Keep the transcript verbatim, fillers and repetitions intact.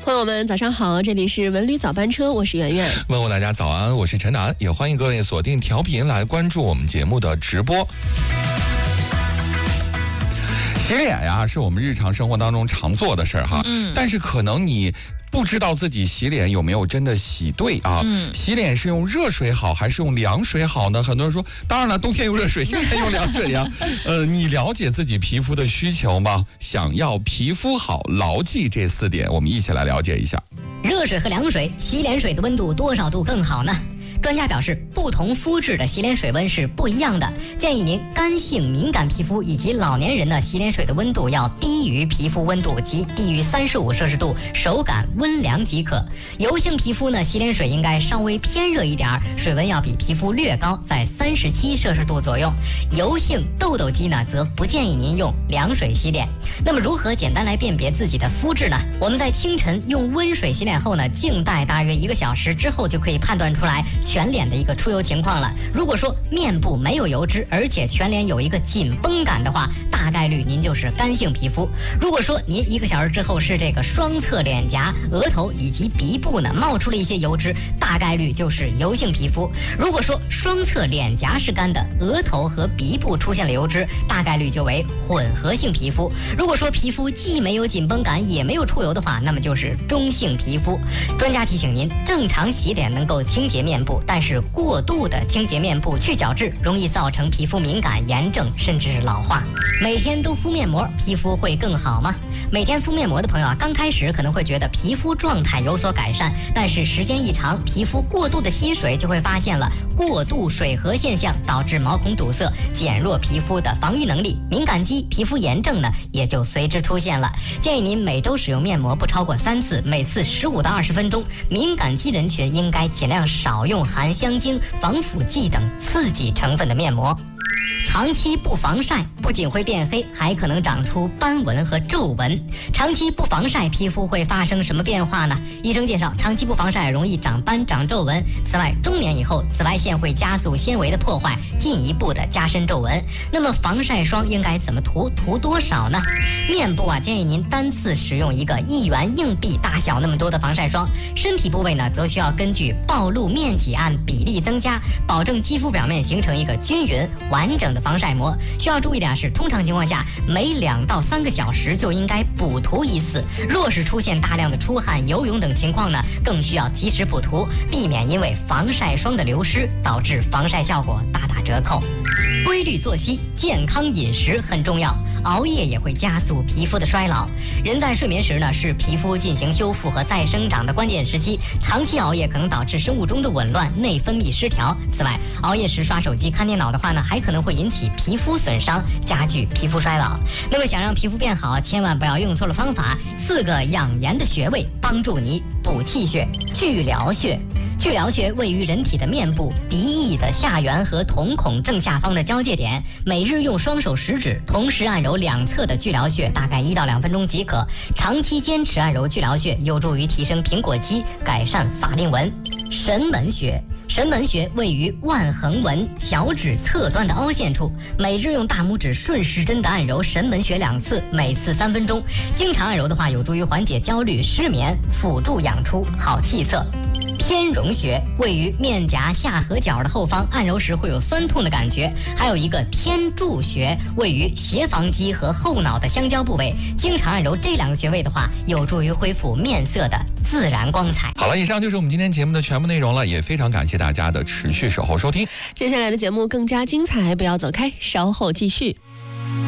朋友们早上好，这里是文旅早班车，我是圆圆。 问候大家早安，我是陈楠，也欢迎各位锁定调频来关注我们节目的直播。洗脸呀，是我们日常生活当中常做的事儿哈，嗯，但是可能你不知道自己洗脸有没有真的洗对啊？嗯，洗脸是用热水好还是用凉水好呢？很多人说，当然了，冬天用热水，夏天用凉水呀。呃，你了解自己皮肤的需求吗？想要皮肤好，牢记这四点，我们一起来了解一下。 热水和凉水，洗脸水的温度多少度更好呢？专家表示，不同肤质的洗脸水温是不一样的，建议您干性敏感皮肤以及老年人的洗脸水的温度要低于皮肤温度及低于三十五摄氏度，手感温凉即可。油性皮肤呢，洗脸水应该稍微偏热一点，水温要比皮肤略高，在三十七摄氏度左右。油性痘痘肌呢，则不建议您用凉水洗脸。那么如何简单来辨别自己的肤质呢？我们在清晨用温水洗脸后呢，静待大约一个小时之后，就可以判断出来全脸的一个出油情况了。如果说面部没有油脂，而且全脸有一个紧绷感的话，大概率您就是干性皮肤。如果说您一个小时之后是这个双侧脸颊、额头以及鼻部呢冒出了一些油脂，大概率就是油性皮肤。如果说双侧脸颊是干的，额头和鼻部出现了油脂，大概率就为混合性皮肤。如果说皮肤既没有紧绷感也没有出油的话，那么就是中性皮肤。专家提醒您，正常洗脸能够清洁面部，但是过度的清洁面部去角质，容易造成皮肤敏感、炎症，甚至是老化。每天都敷面膜，皮肤会更好吗？每天敷面膜的朋友啊，刚开始可能会觉得皮肤状态有所改善，但是时间一长，皮肤过度的吸水，就会发现了过度水合现象，导致毛孔堵塞，减弱皮肤的防御能力，敏感肌、皮肤炎症呢也就随之出现了。建议您每周使用面膜不超过三次，每次十五到二十分钟。敏感肌人群应该尽量少用含香精、防腐剂等刺激成分的面膜。长期不防晒，不仅会变黑，还可能长出斑纹和皱纹。长期不防晒，皮肤会发生什么变化呢？医生介绍，长期不防晒容易长斑、长皱纹。此外，中年以后，紫外线会加速纤维的破坏，进一步的加深皱纹。那么，防晒霜应该怎么涂？涂多少呢？面部啊，建议您单次使用一个一元硬币大小那么多的防晒霜。身体部位呢，则需要根据暴露面积按比例增加，保证肌肤表面形成一个均匀完整的防晒膜。需要注意的是，通常情况下每两到三个小时就应该补涂一次。若是出现大量的出汗、游泳等情况呢，更需要及时补涂，避免因为防晒霜的流失导致防晒效果大打折扣。规律作息、健康饮食很重要，熬夜也会加速皮肤的衰老。人在睡眠时呢，是皮肤进行修复和再生长的关键时期，长期熬夜可能导致生物钟的紊乱、内分泌失调。此外，熬夜时刷手机、看电脑的话呢，还可能会引起皮肤损伤，加剧皮肤衰老。那么想让皮肤变好，千万不要用错了方法。四个养颜的穴位帮助你补气血。巨髎穴，巨髎穴位于人体的面部鼻翼的下缘和瞳孔正下方的交界点，每日用双手食指同时按揉两侧的巨髎穴，大概一到两分钟即可。长期坚持按揉巨髎穴，有助于提升苹果肌，改善法令纹。神门穴，神门穴位于腕横纹小指侧端的凹陷处，每日用大拇指顺时针的按揉神门穴两次，每次三分钟。经常按揉的话，有助于缓解焦虑、失眠，辅助养出好气色。天荣穴位于面颊下颌角的后方，按揉时会有酸痛的感觉。还有一个天柱穴，位于斜方肌和后脑的相交部位。经常按揉这两个穴位的话，有助于恢复面色的自然光彩。 好了，以上就是我们今天节目的全部内容了，也非常感谢大家的持续守候收听。 接下来的节目更加精彩，不要走开，稍后继续。